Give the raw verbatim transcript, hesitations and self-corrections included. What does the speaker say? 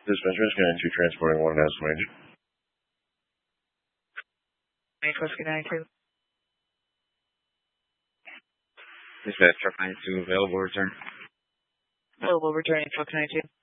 Dispatcher is going to transporting one S range. Range Whiskey ninety-two. Dispatch truck ninety-two available return. Available returning truck ninety-two.